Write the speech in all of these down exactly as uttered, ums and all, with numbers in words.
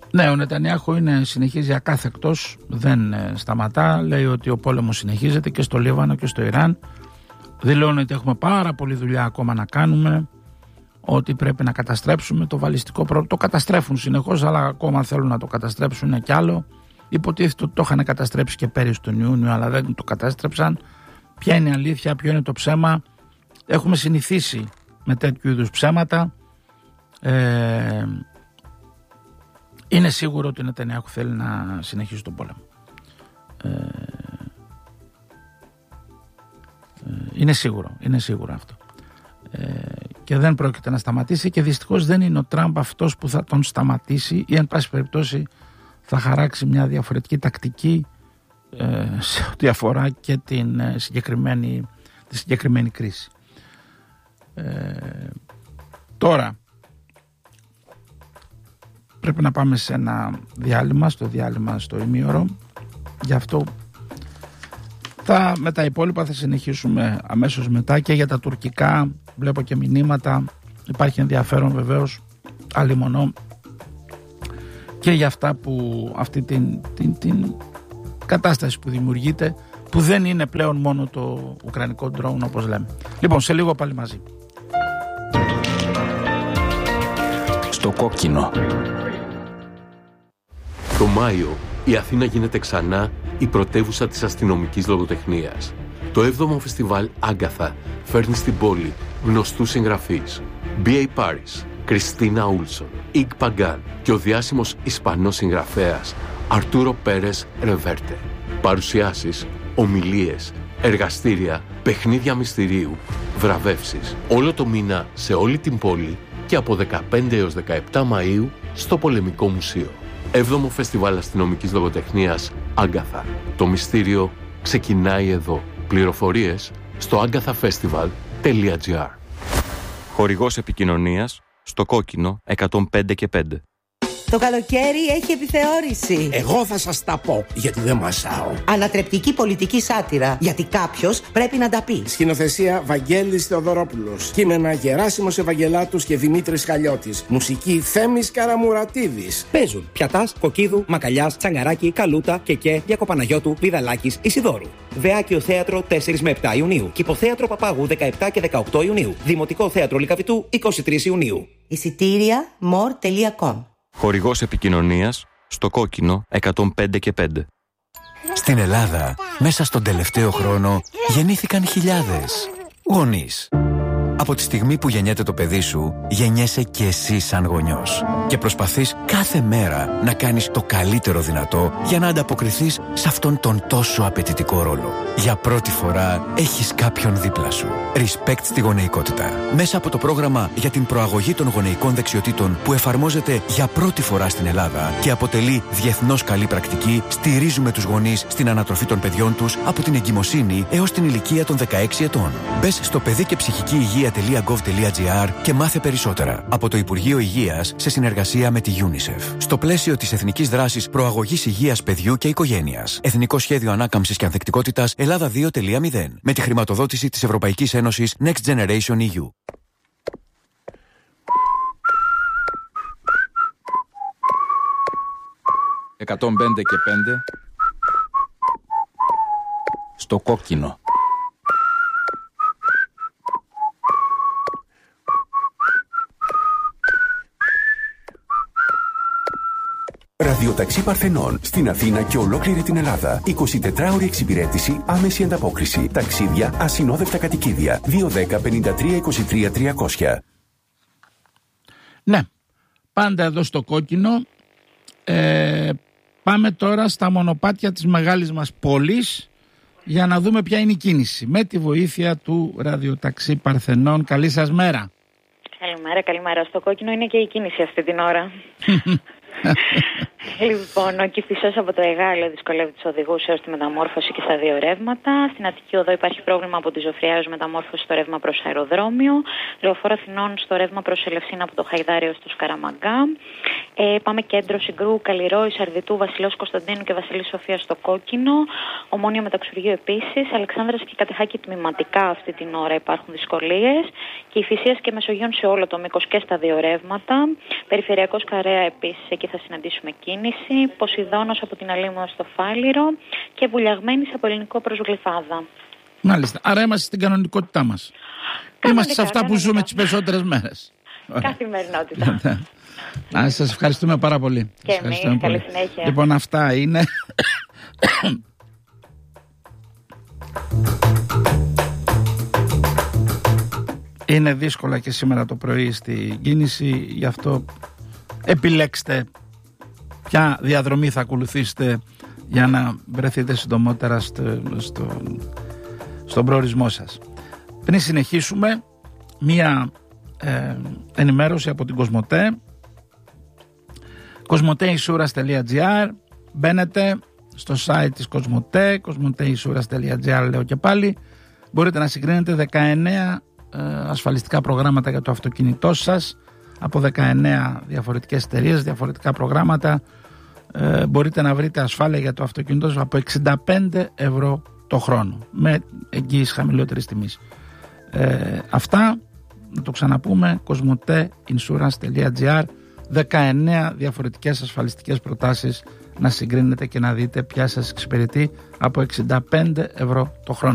Ναι, ο Νετανιάχου είναι, συνεχίζει ακάθεκτος, δεν ε, σταματά. Λέει ότι ο πόλεμος συνεχίζεται και στο Λίβανο και στο Ιράν. Δηλώνει ότι έχουμε πάρα πολλή δουλειά ακόμα να κάνουμε, ότι πρέπει να καταστρέψουμε το βαλιστικό πρόγραμμα. Το καταστρέφουν συνεχώς, αλλά ακόμα θέλουν να το καταστρέψουν κι άλλο. Υποτίθεται ότι το είχαν καταστρέψει και πέρυσι τον Ιούνιο, αλλά δεν το κατάστρεψαν. Ποια είναι η αλήθεια, ποιο είναι το ψέμα? Έχουμε συνηθίσει με τέτοιου είδους ψέματα. Ε, είναι σίγουρο ότι ο Νετανιάχου θέλει να συνεχίσει τον πόλεμο. Ε, είναι σίγουρο, είναι σίγουρο αυτό. Ε, και δεν πρόκειται να σταματήσει, και δυστυχώς δεν είναι ο Τραμπ αυτός που θα τον σταματήσει, ή εν πάση περιπτώσει θα χαράξει μια διαφορετική τακτική ε, σε ό,τι αφορά και την ε, συγκεκριμένη, τη συγκεκριμένη κρίση. Ε, τώρα πρέπει να πάμε σε ένα διάλειμμα, στο διάλειμμα στο ημίωρο. Γι' αυτό θα, με τα υπόλοιπα θα συνεχίσουμε αμέσως μετά. Και για τα τουρκικά βλέπω και μηνύματα, υπάρχει ενδιαφέρον βεβαίως, αλλημονώ, και για αυτά που, αυτή την, την, την κατάσταση που δημιουργείται, που δεν είναι πλέον μόνο το ουκρανικό ντρόουν όπως λέμε. Λοιπόν, σε λίγο πάλι μαζί. Στο κόκκινο. Το Μάιο η Αθήνα γίνεται ξανά η πρωτεύουσα της αστυνομικής λογοτεχνίας. Το έβδομο φεστιβάλ Άγκαθα φέρνει στην πόλη γνωστούς συγγραφείς. μπι έι Paris, Κριστίνα Ούλσον, Ιγ Παγκάν και ο διάσημος Ισπανός συγγραφέας Αρτούρο Πέρες Ρεβέρτε. Παρουσιάσεις, ομιλίες, εργαστήρια, παιχνίδια μυστηρίου, βραβεύσεις. Όλο το μήνα σε όλη την πόλη και από δεκαπέντε έως δεκαεπτά Μαΐου στο Πολεμικό Μουσείο. Έβδομο Φεστιβάλ Αστυνομικής Λογοτεχνίας Άγκαθα. Το μυστήριο ξεκινάει εδώ. Πληροφορίες στο agathafestival τελεία τζι άρ. Χορηγός επικοινωνίας στο κόκκινο εκατόν πέντε και πέντε. Το καλοκαίρι έχει επιθεώρηση. Εγώ θα σας τα πω, γιατί δεν μασάω. Ανατρεπτική πολιτική σάτυρα, γιατί κάποιος πρέπει να τα πει. Σκηνοθεσία Βαγγέλης Θεοδωρόπουλος. Κείμενα Γεράσιμος Ευαγγελάτους και Δημήτρης Χαλιώτης. Μουσική Θέμης Καραμουρατίδης. Παίζουν Πιατάς, Κοκκίδου, Μακαλιάς, Τσαγκαράκη, Καλούτα, Κεκέ, Διακοπαναγιώτου, Πηδαλάκης, Ισιδόρου. Βεάκιο Θέατρο τέσσερα με επτά Ιουνίου. Κηποθέατρο Παπάγου δεκαεπτά και δεκαοκτώ Ιουνίου. Δημοτικό Θέατρο Λυκαβητού είκοσι τρεις Ιουνίου. Εισιτήρια μορ τελεία κομ. Χορηγός επικοινωνίας στο κόκκινο εκατόν πέντε και πέντε. Στην Ελλάδα, μέσα στον τελευταίο χρόνο, γεννήθηκαν χιλιάδες γονείς. Από τη στιγμή που γεννιέται το παιδί σου, γεννιέσαι και εσύ σαν γονιός. Και προσπαθείς κάθε μέρα να κάνεις το καλύτερο δυνατό για να ανταποκριθείς σε αυτόν τον τόσο απαιτητικό ρόλο. Για πρώτη φορά έχεις κάποιον δίπλα σου. Respect στη γονεϊκότητα. Μέσα από το πρόγραμμα για την προαγωγή των γονεϊκών δεξιοτήτων που εφαρμόζεται για πρώτη φορά στην Ελλάδα και αποτελεί διεθνώς καλή πρακτική, στηρίζουμε τους γονείς στην ανατροφή των παιδιών τους από την εγκυμοσύνη έως την ηλικία των δεκαέξι ετών. Μπες στο παιδί και ψυχική υγεία τελεία γκοβ τελεία τζι άρ και μάθε περισσότερα από το Υπουργείο Υγείας σε συνεργασία με τη UNICEF. Στο πλαίσιο της Εθνικής Δράσης Προαγωγής Υγείας Παιδιού και Οικογένειας. Εθνικό Σχέδιο Ανάκαμψης και Ανθεκτικότητας Ελλάδα δύο τελεία μηδέν. Με τη χρηματοδότηση της Ευρωπαϊκής Ένωσης Next Generation ι γιου. εκατόν πέντε και πέντε. Στο κόκκινο. Ραδιοταξί Παρθενών στην Αθήνα και ολόκληρη την Ελλάδα. εικοσιτετράωρη εξυπηρέτηση, άμεση ανταπόκριση. Ταξίδια, ασυνόδευτα κατοικίδια. δύο δέκα πενήντα τρία είκοσι τρία τριακόσια. Ναι, πάντα εδώ στο κόκκινο. Ε, πάμε τώρα στα μονοπάτια της μεγάλης μας πόλης για να δούμε ποια είναι η κίνηση. Με τη βοήθεια του Ραδιοταξί Παρθενών. Καλή σας μέρα. Καλημέρα, καλημέρα. Στο κόκκινο είναι και η κίνηση αυτή την ώρα. Λοιπόν, ο Κηφισός από το Εγάλεο δυσκολεύει τους οδηγούς έως τη μεταμόρφωση και στα δύο ρεύματα. Στην Αττική Οδό υπάρχει πρόβλημα από τη Ζωφριά έως μεταμόρφωση στο ρεύμα προς αεροδρόμιο. Λεωφόρο Αθηνών στο ρεύμα προς Ελευσίνα από το Χαϊδάρι έως το Σκαραμαγκά. Ε, πάμε κέντρο Συγκρού, Καλλιρόη, Αρδιτού, Βασιλέως Κωνσταντίνου και Βασιλής Σοφίας στο κόκκινο. Ομόνιο Μεταξουργείο επίσης. Αλεξάνδρας και Κατεχάκη τμηματικά αυτή την ώρα υπάρχουν δυσκολίες. Και Υφυσίας και Μεσογείων σε όλο το μήκος και στα δύο ρεύματα. Περιφερειακός Καρέα επίσης, εκεί θα συναντήσουμε κίνηση. Ποσειδώνος από την Αλήμωνα στο Φάληρο. Και Βουλιαγμένης από Ελληνικό προς Γλυφάδα. Μάλιστα. Άρα είμαστε στην κανονικότητά μας. Είμαστε σε αυτά που ζούμε τις περισσότερες μέρες. Καθημερινότητα. Να σας ευχαριστούμε πάρα πολύ. Και εμείς, καλή συνέχεια. Λοιπόν, αυτά είναι. Είναι δύσκολα και σήμερα το πρωί στη κίνηση, γι' αυτό επιλέξτε ποια διαδρομή θα ακολουθήσετε για να βρεθείτε συντομότερα στο, στο, στον προορισμό σας. Πριν συνεχίσουμε, μία ε, ενημέρωση από την Κοσμοτέ. κοσμοτέinsurance τελεία τζι άρ. Μπαίνετε στο site της Κοσμοτέ, κοσμοτέinsurance τελεία τζι άρ λέω και πάλι. Μπορείτε να συγκρίνετε δεκαεννέα ε, ασφαλιστικά προγράμματα για το αυτοκίνητό σας από δεκαεννέα διαφορετικές εταιρείες, διαφορετικά προγράμματα. Ε, μπορείτε να βρείτε ασφάλεια για το αυτοκίνητό σας από εξήντα πέντε ευρώ το χρόνο με εγγύηση χαμηλότερης τιμής. Ε, αυτά, να το ξαναπούμε, κοσμοτέinsurance τελεία τζι άρ. δεκαεννέα διαφορετικές ασφαλιστικές προτάσεις να συγκρίνετε και να δείτε ποια σας εξυπηρετεί από εξήντα πέντε ευρώ το χρόνο.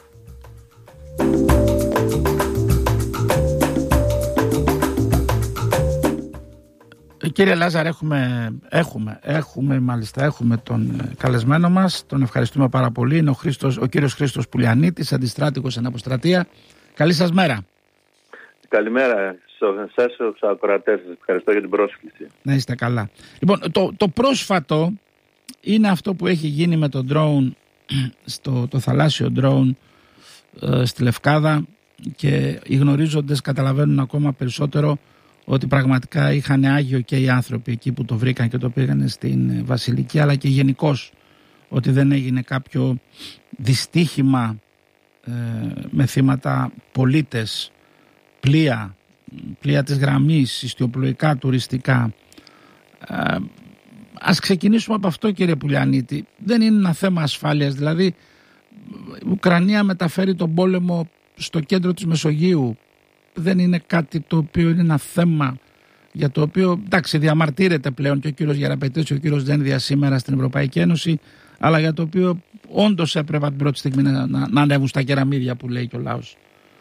Κύριε Λάζαρ, έχουμε, έχουμε, έχουμε, μάλιστα, έχουμε τον καλεσμένο μας. Τον ευχαριστούμε πάρα πολύ. Είναι ο, Χρήστος, ο κύριος Χρήστος Πουλιανίτης, αντιστράτηγος εν αποστρατεία. Καλή σας μέρα. Καλημέρα σε εσάς, στους ακροατές σας. Ευχαριστώ για την πρόσκληση. Να είστε καλά. Λοιπόν, το, το πρόσφατο είναι αυτό που έχει γίνει με το drone, στο, το θαλάσσιο drone ε, στη Λευκάδα, και οι γνωρίζοντες καταλαβαίνουν ακόμα περισσότερο ότι πραγματικά είχαν άγιο και οι άνθρωποι εκεί που το βρήκαν και το πήγαν στην Βασιλική, αλλά και γενικώς ότι δεν έγινε κάποιο δυστύχημα ε, με θύματα πολίτες, πλοία, πλοία της γραμμής, ιστιοπλοϊκά, τουριστικά. Ε, ας ξεκινήσουμε από αυτό, κύριε Πουλιανίτη. Δεν είναι ένα θέμα ασφάλειας, δηλαδή η Ουκρανία μεταφέρει τον πόλεμο στο κέντρο της Μεσογείου. Δεν είναι κάτι το οποίο είναι ένα θέμα για το οποίο, εντάξει, διαμαρτύρεται πλέον και ο κύριος Γεραπετής και ο κύριος Δένδια σήμερα στην Ευρωπαϊκή Ένωση, αλλά για το οποίο όντως έπρεπε την πρώτη στιγμή να, να, να ανέβουν στα κεραμίδια που λέει και ο λαός.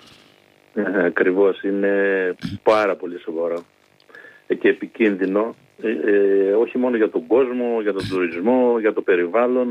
Ε, ακριβώς, είναι πάρα πολύ σοβαρό και επικίνδυνο, ε, ε, όχι μόνο για τον κόσμο, για τον τουρισμό, για το περιβάλλον.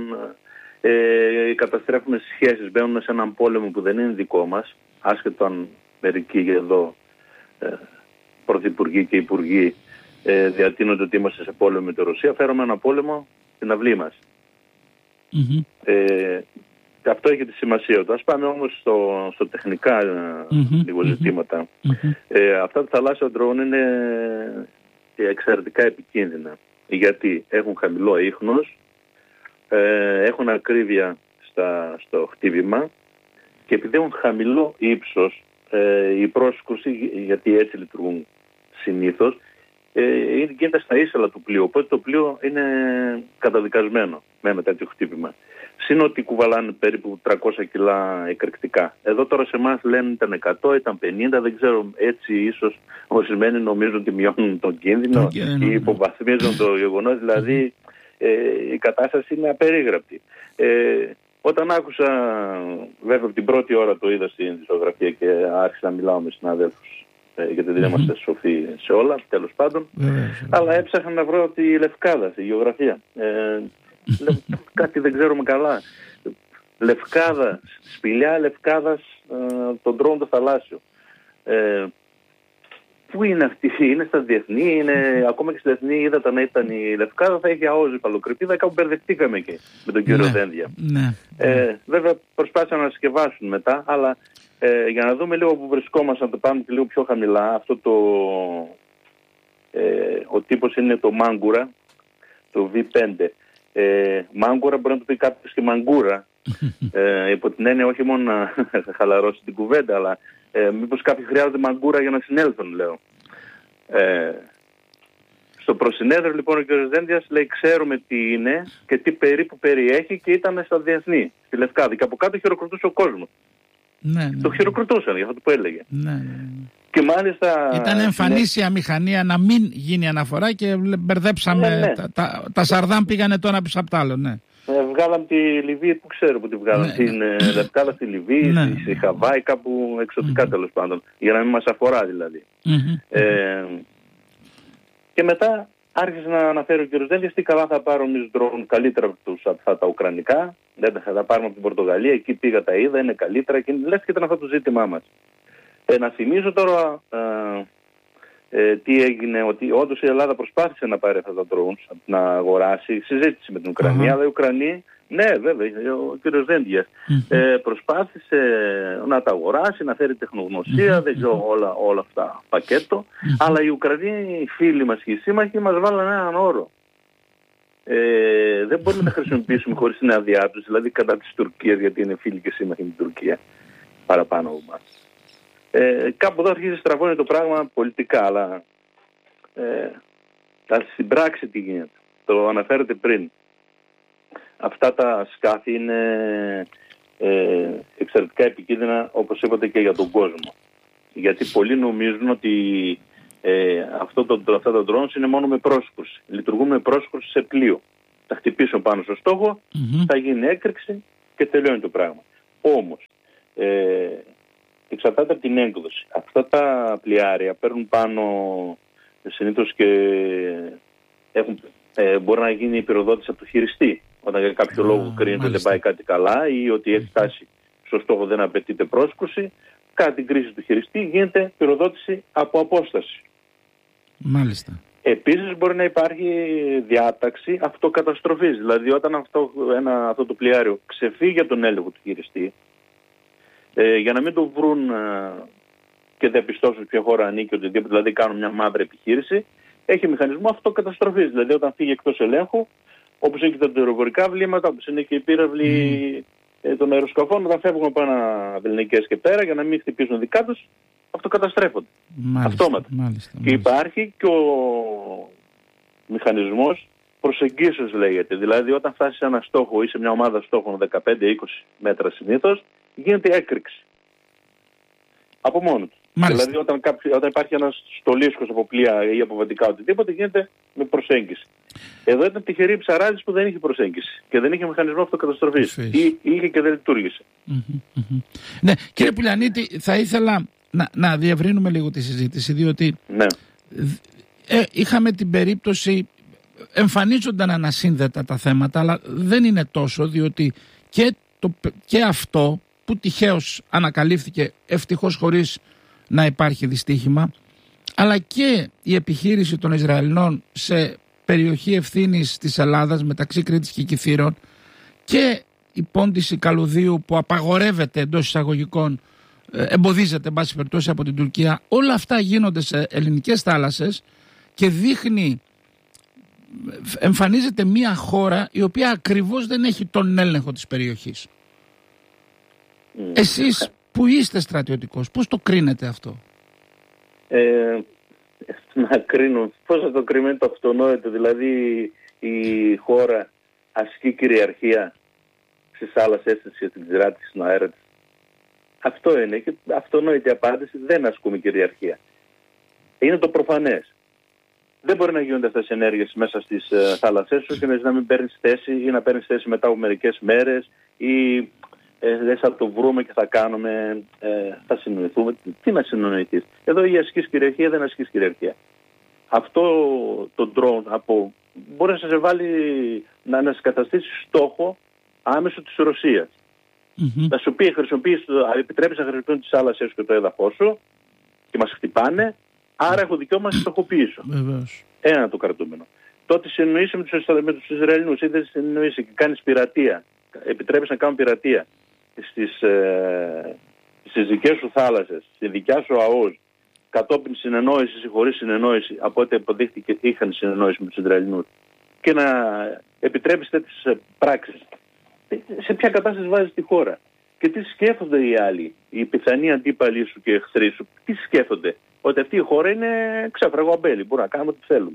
Ε, καταστρέφουμε σχέσεις, μπαίνουμε σε έναν πόλεμο που δεν είναι δικό μας, άσχετο αν μερικοί εδώ ε, πρωθυπουργοί και υπουργοί ε, διατείνονται ότι είμαστε σε πόλεμο με τη Ρωσία. Φέρουμε ένα πόλεμο στην αυλή μας. Mm-hmm. Ε, και αυτό έχει τη σημασία του. Ας πάμε όμως στο, στο τεχνικά mm-hmm. λίγο ζητήματα. Mm-hmm. Ε, αυτά τα θαλάσσια ντρόουν είναι εξαιρετικά επικίνδυνα, γιατί έχουν χαμηλό ίχνος, ε, έχουν ακρίβεια στα, στο χτύπημα, και επειδή έχουν χαμηλό ύψος, ε, η πρόσκρουση, γιατί έτσι λειτουργούν συνήθως, ε, γίνεται στα ίσελα του πλοίου. Οπότε το πλοίο είναι καταδικασμένο με ένα τέτοιο χτύπημα. Συν ότι κουβαλάνε περίπου τριακόσια κιλά εκρηκτικά. Εδώ τώρα σε εμάς λένε ήταν εκατό, ήταν πενήντα, δεν ξέρω, έτσι ίσως ορισμένοι νομίζουν ότι μειώνουν τον κίνδυνο ή υποβαθμίζουν το γεγονός. Δηλαδή ε, η κατάσταση είναι απερίγραπτη. Ε, Όταν άκουσα, βέβαια την πρώτη ώρα το είδα στην δισογραφία και άρχισα να μιλάω με συναδέλφους, ε, γιατί δεν είμαστε σοφοί σε όλα, τέλος πάντων, mm-hmm. αλλά έψαχνα να βρω τη Λευκάδα, τη γεωγραφία. Ε, κάτι δεν ξέρουμε καλά. Λευκάδα, σπηλιά Λευκάδας, ε, τον drone το θαλάσσιο. Ε, Πού είναι αυτή, είναι στα διεθνή, είναι, ακόμα και στη διεθνή είδα να ήταν η Λευκάδα, θα είχε αόζη παλοκρηπίδα, κάπου μπερδευτήκαμε εκεί με τον κύριο ναι, Δένδια. Ναι. Ε, βέβαια προσπάθησαν να σκευάσουν μετά, αλλά ε, για να δούμε λίγο που βρισκόμαστε, να το πάμε και λίγο πιο χαμηλά, αυτό το, ε, ο τύπος είναι το Μάγκουρα, το βι πέντε. Ε, Μάγκουρα μπορεί να το πει κάποιος και Μαγκούρα, ε, υπό την έννοια όχι μόνο να χαλαρώσει την κουβέντα, αλλά ε, μήπως κάποιοι χρειάζονται μαγκούρα για να συνέλθουν, λέω. Ε, στο Στο προσυνέδριο λοιπόν ο κ. Δένδιας λέει ξέρουμε τι είναι και τι περίπου περιέχει και ήταν στα διεθνή, στη Λευκάδη. Και από κάτω χειροκροτούσε ο κόσμος. Ναι, ναι. Το χειροκροτούσαν για αυτό που έλεγε. Ναι, ναι. Και μάλιστα... Ήταν εμφανής η αμηχανία να μην γίνει αναφορά και μπερδέψαμε. Ναι, ναι. Τα, τα, τα Σαρδάμ πήγανε τώρα πίσω από τα άλλο, ναι. Ε, βγάλαμε τη Λιβύη που ξέρω που τη βγάλαμε. Ναι, την ναι. ε, Λευκάδα στη Λιβύη, Ναι. στη, στη Χαβάη, κάπου εξωτικά mm-hmm. τέλος πάντων. Για να μην μας αφορά δηλαδή. Mm-hmm. Ε, και μετά άρχισε να αναφέρει ο κ. Δένδιας τι καλά θα πάρουν εμείς ντρόουν καλύτερα από τους αυτά τα ουκρανικά. Δεν θα τα πάρουμε από την Πορτογαλία, εκεί πήγα τα είδα, είναι καλύτερα και λες και ήταν αυτό το ζήτημά μας. Ε, να θυμίζω τώρα ε, ε, τι έγινε, ότι όντως η Ελλάδα προσπάθησε να πάρει αυτά τα drones, να αγοράσει, συζήτηση με την Ουκρανία, uh-huh. αλλά οι Ουκρανοί, ναι βέβαια, ο κ. Δένδιας, uh-huh. ε, προσπάθησε να τα αγοράσει, να φέρει τεχνογνωσία, uh-huh. δεν ξέρω όλα, όλα αυτά πακέτο, uh-huh. αλλά οι Ουκρανοί, οι φίλοι μας και οι σύμμαχοι μας βάλανε έναν όρο. Ε, δεν μπορούμε να χρησιμοποιήσουμε χωρίς την άδειά τους, δηλαδή κατά της Τουρκίας, γιατί είναι φίλοι και σύμμαχοι με την Τουρκία, παραπάνω από εμάς. Ε, κάπου εδώ αρχίζει στραβώνει το πράγμα πολιτικά, αλλά ε, στην πράξη τι γίνεται. Το αναφέρετε πριν. Αυτά τα σκάφη είναι ε, εξαιρετικά επικίνδυνα, όπως είπατε, και για τον κόσμο. Γιατί πολλοί νομίζουν ότι ε, αυτό το, αυτά τα drones είναι μόνο με πρόσκρουση. Λειτουργούν με πρόσκρουση σε πλοίο. Θα χτυπήσουν πάνω στο στόχο, mm-hmm. θα γίνει έκρηξη και τελειώνει το πράγμα. Όμως, ε, εξαρτάται από την έκδοση. Αυτά τα πλοιάρια παίρνουν πάνω συνήθως και έχουν, ε, μπορεί να γίνει η πυροδότηση από το χειριστή. Όταν για κάποιο oh, λόγο κρίνεται ότι δεν πάει κάτι καλά ή ότι έχει φτάσει στο στόχο, δεν απαιτείται πρόσκρουση, κατά την κρίση του χειριστή γίνεται πυροδότηση από απόσταση. Μάλιστα. Επίσης μπορεί να υπάρχει διάταξη αυτοκαταστροφής. Δηλαδή όταν αυτό, ένα, αυτό το πλοιάριο ξεφύγει από τον έλεγχο του χειριστή, Ε, για να μην το βρουν ε, και διαπιστώσουν ποια χώρα ανήκει, οτιδήποτε, δηλαδή κάνουν μια μαύρη επιχείρηση, έχει μηχανισμό αυτοκαταστροφής. Δηλαδή όταν φύγει εκτός ελέγχου, όπως έχει τα αεροπορικά βλήματα, όπως είναι και οι πύραυλοι mm. ε, των αεροσκαφών, όταν φεύγουν από ένα βεληνικές και πέρα για να μην χτυπήσουν δικά τους, αυτοκαταστρέφονται. Μάλιστα, αυτόματα. Μάλιστα, και υπάρχει και ο μηχανισμός προσεγγίσεως λέγεται. Δηλαδή όταν φτάσει σε ένα στόχο ή σε μια ομάδα στόχων δεκαπέντε είκοσι μέτρα συνήθως, γίνεται έκρηξη. Από μόνο του. Μάλιστα. Δηλαδή όταν, κάποιο, όταν υπάρχει ένας στολίσκος από πλοία ή από βατικά οτιδήποτε γίνεται με προσέγγιση. Εδώ ήταν τυχερή η ψαράδης που δεν είχε προσέγγιση και δεν είχε μηχανισμό αυτοκαταστροφής. Ή είχε και δεν λειτουργήσε. Mm-hmm, mm-hmm. Ναι, και... κύριε Πουλιανίτη, θα ήθελα να, να διευρύνουμε λίγο τη συζήτηση, διότι ναι. ε, είχαμε την περίπτωση, εμφανίζονταν ανασύνδετα τα θέματα, αλλά δεν είναι τόσο, διότι και, το, και αυτό που τυχαίως ανακαλύφθηκε ευτυχώς χωρίς να υπάρχει δυστύχημα, αλλά και η επιχείρηση των Ισραηλινών σε περιοχή ευθύνης της Ελλάδας μεταξύ Κρήτης και Κηφείρων και η πόντιση καλουδίου που απαγορεύεται εντός εισαγωγικών, εμποδίζεται εν πάση περιπτώσει από την Τουρκία, όλα αυτά γίνονται σε ελληνικές θάλασσες και δείχνει, εμφανίζεται μια χώρα η οποία ακριβώς δεν έχει τον έλεγχο της περιοχής. Mm. Εσείς που είστε στρατιωτικός, πώς το κρίνετε αυτό? Ε, να κρίνω, πώς θα το κρίνω το αυτονόητο, δηλαδή η χώρα ασκεί κυριαρχία στις θάλασσες της και την τζιρά της, στον αέρα της. Αυτό είναι και αυτονόητη απάντηση, δεν ασκούμε κυριαρχία. Είναι το προφανές. Δεν μπορεί να γίνονται αυτές οι ενέργειες μέσα στις uh, θάλασσές σου και να μην παίρνεις θέση ή να παίρνεις θέση μετά από μερικές μέρες ή ε, δεν θα το βρούμε και θα κάνουμε, ε, θα συνοηθούμε. Τι να συνοηθείς? Εδώ η ασκής κυριαρχία δεν ασκής κυριαρχία. Αυτό το drone από, μπορεί να σε βάλει να ανασκαταστήσει στόχο άμεσο της Ρωσίας. Mm-hmm. Να σου πει, επιτρέπεις να χρησιμοποιούν τις θάλασσές σου και το έδαφος σου και μας χτυπάνε, άρα έχω δικαίωμα να στοχοποιήσω. Βεβαίως. Ένα το κρατούμενο. Τότε συνεννοείσαι με τους, με τους Ισραηλινούς ή δεν συνεννοείσαι και κάνεις πειρατεία. Επιτρέπεις να κάνουν πειρατεία στις, ε, στις δικές σου θάλασσες, στη δικιά σου ΑΟΣ, κατόπιν συνεννόησης ή χωρίς συνεννόηση, από ό,τι αποδείχθηκε είχαν συνεννόηση με τους Ισραηλινούς, και να επιτρέπεις τέτοιες πράξεις. Σε ποια κατάσταση βάζεις τη χώρα? Και τι σκέφτονται οι άλλοι, οι πιθανοί αντίπαλοι σου και εχθροί σου, τι σκέφτονται? Ότι αυτή η χώρα είναι ξέφραγο αμπέλι, μπορούμε να κάνουμε ό,τι θέλουμε.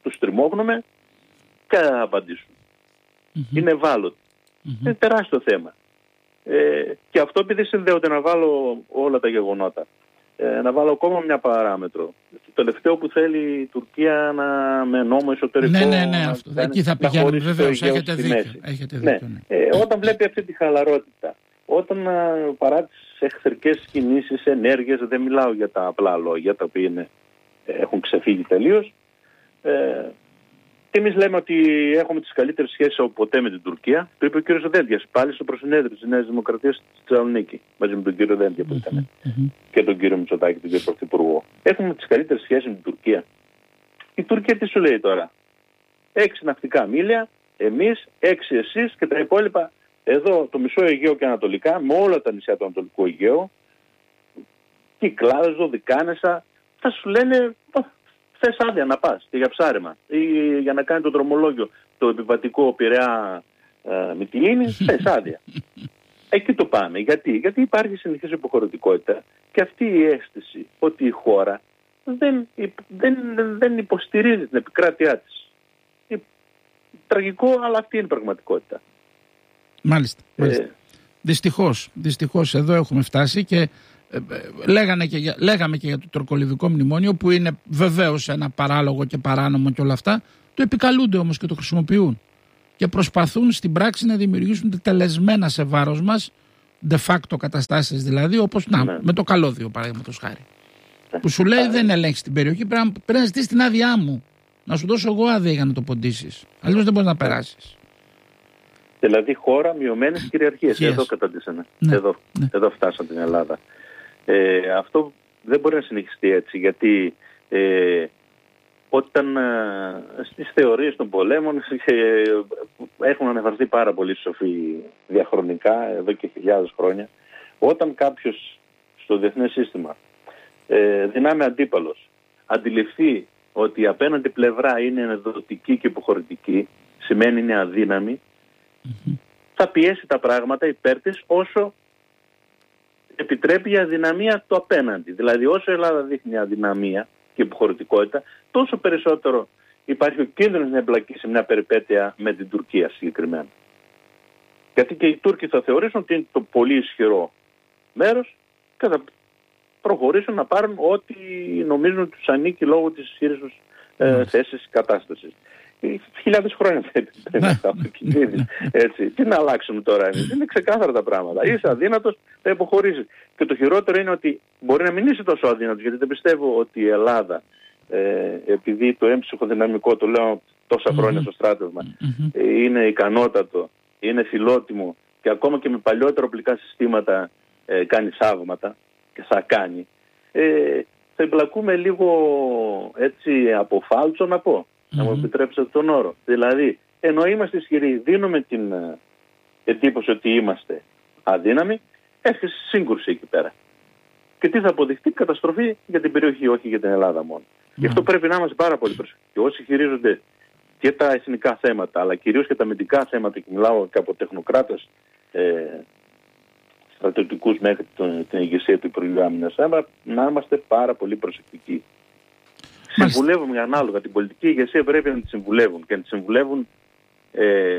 τους τριμώχνουμε και θα απαντήσουν. Mm-hmm. Είναι ευάλωτοι. Mm-hmm. Είναι τεράστιο θέμα. Ε, και αυτό επειδή συνδέονται, να βάλω όλα τα γεγονότα. Ε, να βάλω ακόμα μια παράμετρο. Το τελευταίο που θέλει η Τουρκία να, με νόμο εσωτερικό... Ναι, ναι, ναι, αυτό. Να, εκεί θα πηγαίνουμε, βεβαίως, έχετε δίκιο. Έχετε δίκιο ναι. Ναι. Ε, όταν βλέπει αυτή τη χαλαρότητα, όταν παρά τις εχθρικές κινήσεις, ενέργειες, δεν μιλάω για τα απλά λόγια, τα οποία είναι, έχουν ξεφύγει τελείως, ε, και εμείς λέμε ότι έχουμε τις καλύτερες σχέσεις από ποτέ με την Τουρκία. Το είπε ο κύριος Δέντιας πάλι στο προσυνέδριο της Νέας Δημοκρατίας στη Θεσσαλονίκη, μαζί με τον κύριο Δέντια που ήταν mm-hmm. και τον κύριο Μητσοτάκη, τον κύριο Πρωθυπουργό. Έχουμε τις καλύτερες σχέσεις με την Τουρκία. Η Τουρκία τι σου λέει τώρα? Έξι ναυτικά μίλια, εμείς, έξι εσείς και τα υπόλοιπα. Εδώ το μισό Αιγαίο και ανατολικά, με όλα τα νησιά του Ανατολικού Αιγαίου, Κυκλάδες, Δωδικάνεσα, θα σου λένε θες άδεια να πας και για ψάρεμα ή για να κάνει το δρομολόγιο το επιβατικό Πειραιά ε, Μυτιλήνη, θες άδεια. Εκεί το πάμε. Γιατί? Γιατί υπάρχει συνεχής υποχωρητικότητα και αυτή η αίσθηση ότι η χώρα δεν, δεν, δεν υποστηρίζει την επικράτειά της. Ε, τραγικό, αλλά αυτή είναι η πραγματικότητα. Μάλιστα. μάλιστα. Ε, δυστυχώς, δυστυχώς εδώ έχουμε φτάσει και ε, λέγανε και για, λέγαμε και για το τουρκολιβικό μνημόνιο, που είναι βεβαίως ένα παράλογο και παράνομο και όλα αυτά. Το επικαλούνται όμως και το χρησιμοποιούν και προσπαθούν στην πράξη να δημιουργήσουν τελεσμένα σε βάρος μας de facto καταστάσεις, δηλαδή όπως να, ναι. με το καλώδιο παραδείγματος χάρη, ναι. που σου λέει δεν ελέγχεις την περιοχή, πρέπει, πρέπει να ζητήσεις την άδειά μου, να σου δώσω εγώ άδεια για να το ποντίσεις, αλλιώς δεν μπορείς να περάσεις. Δηλαδή χώρα μειωμένης κυριαρχίας. Yes. Εδώ καταντήσανε. Ναι. Εδώ, ναι. εδώ φτάσαν την Ελλάδα. Ε, αυτό δεν μπορεί να συνεχιστεί έτσι, γιατί ε, όταν ε, στις θεωρίες των πολέμων ε, έχουν αναφερθεί πάρα πολύ σοφοί διαχρονικά, εδώ και χιλιάδες χρόνια, όταν κάποιος στο διεθνές σύστημα ε, δυνάμει αντίπαλος αντιληφθεί ότι η απέναντι πλευρά είναι ενδοτική και υποχωρητική, σημαίνει είναι αδύναμη, mm-hmm. θα πιέσει τα πράγματα υπέρ της όσο επιτρέπει η αδυναμία του απέναντι. Δηλαδή όσο η Ελλάδα δείχνει αδυναμία και υποχωρητικότητα, τόσο περισσότερο υπάρχει ο κίνδυνος να εμπλακεί σε μια περιπέτεια με την Τουρκία συγκεκριμένα. Γιατί και οι Τούρκοι θα θεωρήσουν ότι είναι το πολύ ισχυρό μέρος και θα προχωρήσουν να πάρουν ό,τι νομίζουν ότι τους ανήκει λόγω της ισχυρής τους ε, θέσης κατάστασης. Χιλιάδες χρόνια πρέπει να υπάρχουν κινδύνοι. Έτσι. Τι να αλλάξουμε τώρα εμείς? Είναι ξεκάθαρα τα πράγματα. Είσαι αδύνατος, θα υποχωρήσεις. Και το χειρότερο είναι ότι μπορεί να μην είσαι τόσο αδύνατος, γιατί δεν πιστεύω ότι η Ελλάδα, ε, επειδή το έμψυχο δυναμικό, το λέω τόσα mm-hmm. χρόνια στο στράτευμα, mm-hmm. ε, είναι ικανότατο, είναι φιλότιμο και ακόμα και με παλιότερα οπλικά συστήματα ε, κάνει θαύματα και θα κάνει. Ε, θα εμπλακούμε λίγο έτσι από φάλτσο να πω. Mm-hmm. Να μου επιτρέψετε τον όρο. Δηλαδή, ενώ είμαστε ισχυροί, δίνουμε την uh, εντύπωση ότι είμαστε αδύναμοι, έρχεται σύγκρουση εκεί πέρα. Και τι θα αποδειχτεί? Καταστροφή για την περιοχή, όχι για την Ελλάδα μόνο. Mm-hmm. Γι' αυτό πρέπει να είμαστε πάρα πολύ προσεκτικοί. Όσοι χειρίζονται και τα εθνικά θέματα, αλλά κυρίως και τα αμυντικά θέματα, και μιλάω και από τεχνοκράτες ε, στρατιωτικούς μέχρι τον, την ηγεσία του Υπουργείου Άμυνας, να είμαστε πάρα πολύ προσεκτικοί. Συμβουλεύουμε ανάλογα. Την πολιτική ηγεσία πρέπει να τη συμβουλεύουν και να τη συμβουλεύουν ε,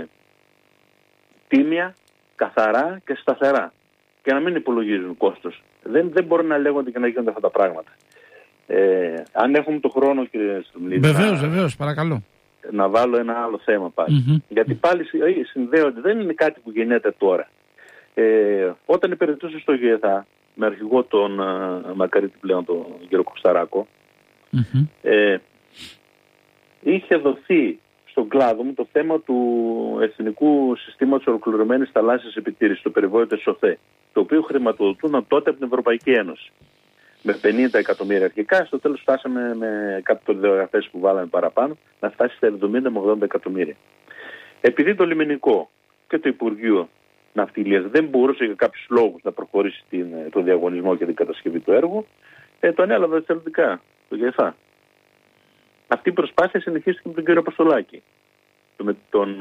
τίμια, καθαρά και σταθερά και να μην υπολογίζουν κόστος. Δεν, δεν μπορούν να λέγονται και να γίνονται αυτά τα πράγματα. Ε, αν έχουμε το χρόνο, κύριε Στρομλίδη, βεβαίως, βεβαίως, παρακαλώ. Να βάλω ένα άλλο θέμα πάλι. Mm-hmm. Γιατί πάλι συνδέονται, δεν είναι κάτι που γεννιέται τώρα. Ε, όταν υπηρετούσε στο ΓΕΘΑ με αρχηγό τον uh, Μακαρίτη πλέον, τον κύριο Κωσταράκο, mm-hmm. ε, είχε δοθεί στον κλάδο μου το θέμα του Εθνικού Συστήματος Ολοκληρωμένης Θαλάσσιας Επιτήρησης, το περιβόητε ΣΟΘΕ, το οποίο χρηματοδοτούνταν τότε από την Ευρωπαϊκή Ένωση με πενήντα εκατομμύρια αρχικά. Στο τέλος φτάσαμε με κάποιες διαγραφές που βάλαμε παραπάνω να φτάσει στα εβδομήντα με ογδόντα εκατομμύρια. Επειδή το λιμενικό και το Υπουργείο Ναυτιλίας δεν μπορούσε για κάποιους λόγους να προχωρήσει την, το διαγωνισμό και την κατασκευή του έργου, ε, το ανέλαβε εθελοντικά το ΓΕΘΑ. Αυτή η προσπάθεια συνεχίστηκε με τον κύριο Αποστολάκη, με τον,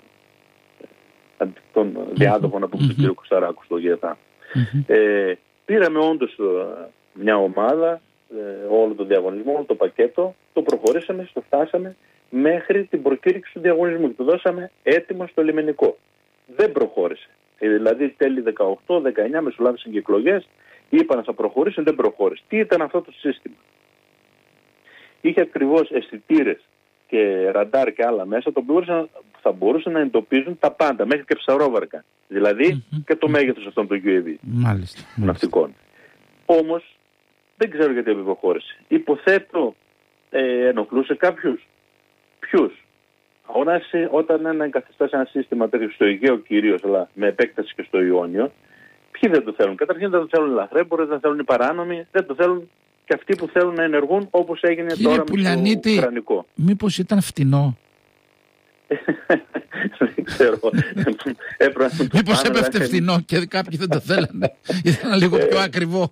ε, τον διάδοχο να πούμε τον κύριο Κωσταράκου στο ΓΕΘΑ. Ε, πήραμε όντως μια ομάδα, ε, όλο το διαγωνισμό, όλο το πακέτο, το προχωρήσαμε, στο φτάσαμε μέχρι την προκήρυξη του διαγωνισμού και το δώσαμε έτοιμο στο λιμενικό. Δεν προχώρησε. Δηλαδή τέλη δεκαοκτώ δεκαεννιά μεσολάβησαν και εκλογές, είπαν θα προχωρήσει, δεν προχώρησε. Τι ήταν αυτό το σύστημα? Είχε ακριβώς αισθητήρες και ραντάρ και άλλα μέσα, το μπορούσαν, θα μπορούσαν να εντοπίζουν τα πάντα, μέχρι και ψαρόβαρκα. Δηλαδή mm-hmm. και το μέγεθος αυτών των γιου έι βι μάλιστα, ναυτικών. Όμως δεν ξέρω γιατί δεν προχώρησε. Υποθέτω ε, ενοχλούσε κάποιους. Ποιους? Όταν ένα εγκαθιστά σε ένα σύστημα τέτοιο στο Αιγαίο κυρίως, αλλά με επέκταση και στο Ιόνιο, ποιοι δεν το θέλουν? Καταρχήν δεν το θέλουν οι λαθρέμπορες, δεν θέλουν οι παράνομοι, δεν το θέλουν και αυτοί που θέλουν να ενεργούν όπως έγινε Κύριε τώρα Πουλιανίτη, με το Ουκρανικό. Μήπως ήταν φτηνό? Δεν ξέρω. Μήπως έπεφτε φτηνό και κάποιοι δεν το θέλανε? Ήταν λίγο πιο ακριβό.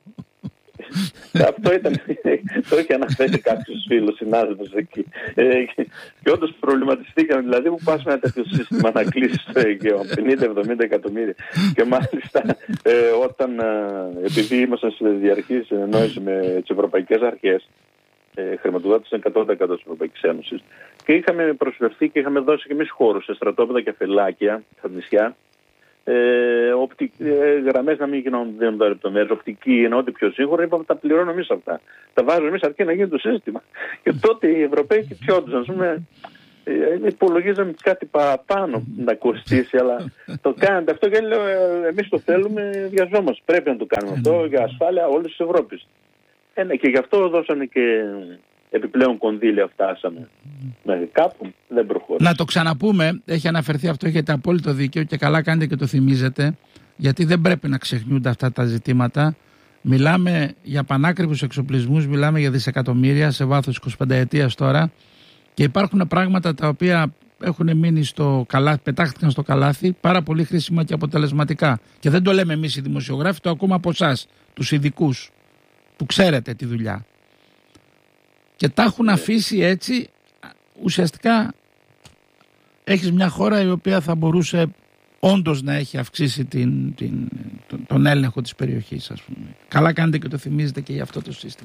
Αυτό ήταν, το είχε αναφέρει κάποιος φίλος συνάδελφος εκεί. Ε, και όντως προβληματιστήκαμε, δηλαδή που πας με ένα τέτοιο σύστημα να κλείσει στο Αιγαίο, πενήντα εβδομήντα εκατομμύρια. Και μάλιστα ε, όταν, ε, επειδή ήμασταν σε διαρκή συνεννόηση με τις ευρωπαϊκές αρχές, ε, χρηματοδότησαν εκατό τοις εκατό της Ευρωπαϊκής Ένωσης, και είχαμε προσφερθεί και είχαμε δώσει και εμείς χώρους σε στρατόπεδα και φυλάκια στα νησιά. Ε, οπτικ, ε, γραμμές να μην γίνονται λεπτομέρειες, οπτική είναι ό,τι πιο σύγχρονο, είπαμε τα πληρώνουμε εμείς αυτά. Τα βάζουμε εμείς αρκεί να γίνει το σύστημα. Και τότε οι Ευρωπαίοι κοιτιόντουσαν, ας πούμε, ε, υπολογίζαμε κάτι παραπάνω να κοστίσει, αλλά το κάνετε αυτό και λέω, ε, εμείς το θέλουμε, βιαζόμαστε. Πρέπει να το κάνουμε αυτό για ασφάλεια όλης της Ευρώπης. Ε, ναι, και γι' αυτό δώσανε και επιπλέον κονδύλια, φτάσαμε μέχρι κάπου, δεν προχώρησε. Να το ξαναπούμε, έχει αναφερθεί αυτό, έχετε απόλυτο δίκιο και καλά κάνετε και το θυμίζετε, γιατί δεν πρέπει να ξεχνιούνται αυτά τα ζητήματα. Μιλάμε για πανάκριβους εξοπλισμούς, μιλάμε για δισεκατομμύρια σε βάθος εικοσιπενταετίας τώρα, και υπάρχουν πράγματα τα οποία έχουν μείνει στο καλάθι, πετάχτηκαν στο καλάθι, πάρα πολύ χρήσιμα και αποτελεσματικά. Και δεν το λέμε εμείς οι δημοσιογράφοι, το ακούμε από εσάς, τους ειδικούς που ξέρετε τη δουλειά. Και τα έχουν αφήσει έτσι, ουσιαστικά έχεις μια χώρα η οποία θα μπορούσε όντως να έχει αυξήσει την, την, τον, τον έλεγχο της περιοχής, ας πούμε. Καλά κάνετε και το θυμίζετε και για αυτό το σύστημα.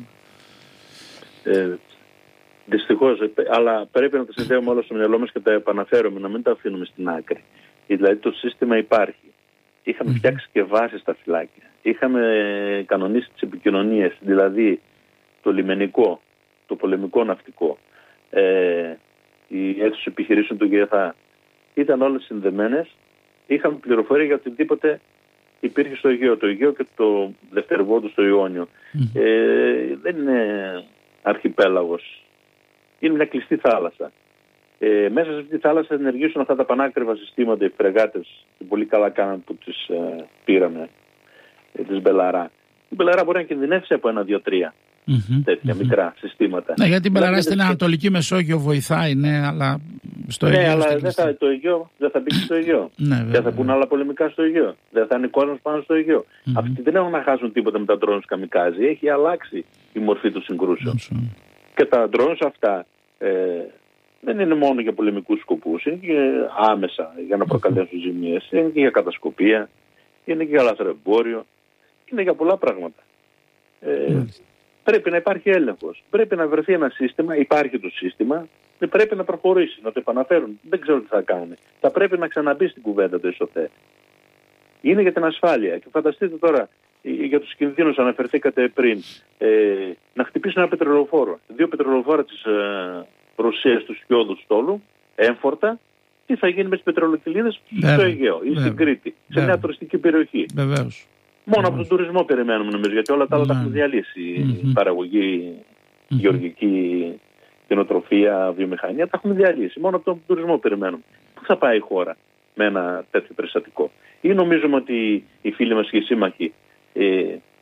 Ε, δυστυχώς, αλλά πρέπει να τα συνδέουμε όλα στο μυαλό μας και τα επαναφέρουμε, να μην τα αφήνουμε στην άκρη. Δηλαδή το σύστημα υπάρχει. Είχαμε mm-hmm. φτιάξει και βάσεις στα φυλάκια. Είχαμε κανονίσει τις επικοινωνίες, δηλαδή το λιμενικό, το πολεμικό ναυτικό, ε, οι αίθουσες επιχειρήσεων του ΓΕΘΑ ήταν όλες συνδεμένες. Είχαμε πληροφορία για οτιδήποτε υπήρχε στο Αιγαίο. Το Αιγαίο και το δευτερευόντου στο Ιόνιο. Mm. Ε, δεν είναι αρχιπέλαγος. Είναι μια κλειστή θάλασσα. Ε, μέσα σε αυτή τη θάλασσα ενεργήσουν αυτά τα πανάκριβα συστήματα, οι φρεγάτες, που πολύ καλά κάναν που τις ε, πήραμε, ε, τις Μπελαρά. Η Μπελαρά μπορεί να κινδυνεύσει από ένα, δύο, τρία. Mm-hmm, τέτοια mm-hmm. μικρά συστήματα. Ναι, γιατί η Μπελαρά στην Ανατολική Μεσόγειο βοηθάει, ναι, αλλά στο Αιγαίο. Ναι, αλλά δεν θα, το Αιγαίο δεν θα μπει στο Αιγαίο. Ναι, δεν θα πούνε άλλα πολεμικά στο Αιγαίο. Δεν θα είναι κόσμος πάνω στο Αιγαίο. Mm-hmm. Αυτοί δεν έχουν να χάσουν τίποτα με τα ντρόουν καμικάζι. Έχει αλλάξει η μορφή των συγκρούσεων. Mm-hmm. Και τα ντρόουν αυτά ε, δεν είναι μόνο για πολεμικούς σκοπούς. Είναι και άμεσα για να προκαλέσουν mm-hmm. ζημιές. Είναι και για κατασκοπία. Είναι και για λαθρεμπόριο. Είναι για πολλά πράγματα. Ε, mm-hmm. Πρέπει να υπάρχει έλεγχος. Πρέπει να βρεθεί ένα σύστημα, υπάρχει το σύστημα, και πρέπει να προχωρήσει, να το επαναφέρουν. Δεν ξέρω τι θα κάνει. Θα πρέπει να ξαναμπεί στην κουβέντα το ΕΣΟΘΕ. Είναι για την ασφάλεια. Και φανταστείτε τώρα, για τους κινδύνους αναφερθήκατε πριν, ε, να χτυπήσουν ένα πετρελοφόρο. Δύο πετρελοφόρα της ε, Ρωσίας του Σκιώδου Στόλου, έμφορτα, τι θα γίνει με τις πετρελοκυλίδες στο Αιγαίο ή στην Κρήτη, σε μια τουριστική περιοχή. Βεβαίως. Μόνο από τον τουρισμό περιμένουμε νομίζω, γιατί όλα τα άλλα τα έχουν διαλύσει. Η παραγωγή, η γεωργική, κτηνοτροφία, βιομηχανία τα έχουν διαλύσει. Μόνο από τον τουρισμό περιμένουμε. Πού θα πάει η χώρα με ένα τέτοιο περιστατικό? Ή νομίζουμε ότι οι φίλοι μας και οι σύμμαχοι ε,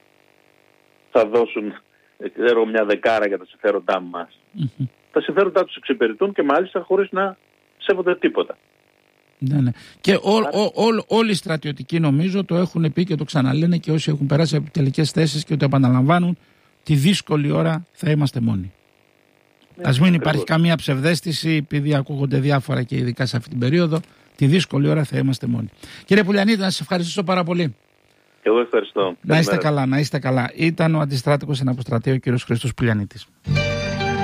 θα δώσουν ξέρω, μια δεκάρα για τα συμφέροντά μας? Mm-hmm. Τα συμφέροντά τους εξυπηρετούν και μάλιστα χωρίς να σέβονται τίποτα. Ναι, ναι. Και ό, ό, ό, όλοι οι στρατιωτικοί νομίζω το έχουν πει και το ξαναλένε, και όσοι έχουν περάσει από τελικές θέσεις και το επαναλαμβάνουν, τη δύσκολη ώρα θα είμαστε μόνοι. Ναι, ας μην υπάρχει ακριβώς καμία ψευδαίσθηση, επειδή ακούγονται διάφορα και ειδικά σε αυτή την περίοδο, τη δύσκολη ώρα θα είμαστε μόνοι. Κύριε Πουλιανίτη, να σας ευχαριστήσω πάρα πολύ. Εγώ ευχαριστώ. Να είστε καλά, να είστε καλά. Ήταν ο αντιστράτηγος εναποστρατείου κ. Χρήστος Πουλιανίτης.